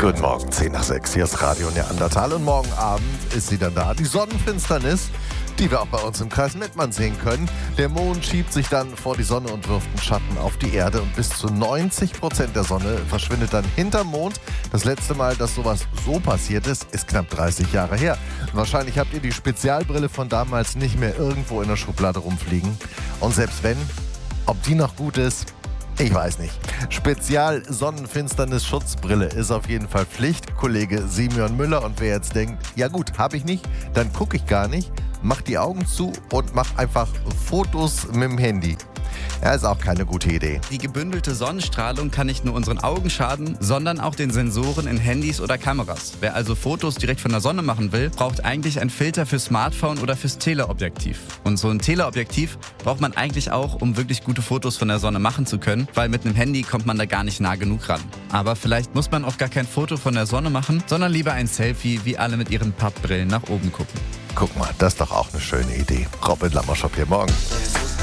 Guten Morgen, 10 nach 6. Hier ist Radio Neandertal und morgen Abend ist sie dann da. Die Sonnenfinsternis, die wir auch bei uns im Kreis Mettmann sehen können. Der Mond schiebt sich dann vor die Sonne und wirft einen Schatten auf die Erde und bis zu 90% der Sonne verschwindet dann hinterm Mond. Das letzte Mal, dass sowas so passiert ist knapp 30 Jahre her. Wahrscheinlich habt ihr die Spezialbrille von damals nicht mehr irgendwo in der Schublade rumfliegen. Und selbst wenn, ob die noch gut ist, ich weiß nicht. Spezial-Sonnenfinsternis-Schutzbrille ist auf jeden Fall Pflicht. Kollege Simeon Müller, und wer jetzt denkt, ja gut, habe ich nicht, dann gucke ich gar nicht, mach die Augen zu und mach einfach Fotos mit dem Handy. Ja, ist auch keine gute Idee. Die gebündelte Sonnenstrahlung kann nicht nur unseren Augen schaden, sondern auch den Sensoren in Handys oder Kameras. Wer also Fotos direkt von der Sonne machen will, braucht eigentlich ein Filter für Smartphone oder fürs Teleobjektiv. Und so ein Teleobjektiv braucht man eigentlich auch, um wirklich gute Fotos von der Sonne machen zu können, weil mit einem Handy kommt man da gar nicht nah genug ran. Aber vielleicht muss man auch gar kein Foto von der Sonne machen, sondern lieber ein Selfie, wie alle mit ihren Pappbrillen nach oben gucken. Guck mal, das ist doch auch eine schöne Idee. Robin Lammerschop hier morgen.